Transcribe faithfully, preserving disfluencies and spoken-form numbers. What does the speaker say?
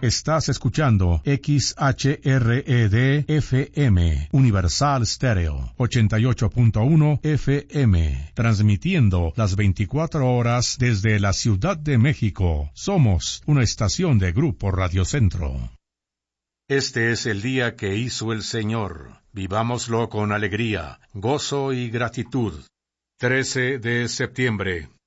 Estás escuchando X H R E D F M, Universal Stereo, ochenta y ocho punto uno F M, transmitiendo las veinticuatro horas desde la Ciudad de México. Somos una estación de Grupo Radio Centro. Este es el día que hizo el Señor. Vivámoslo con alegría, gozo y gratitud. trece de septiembre.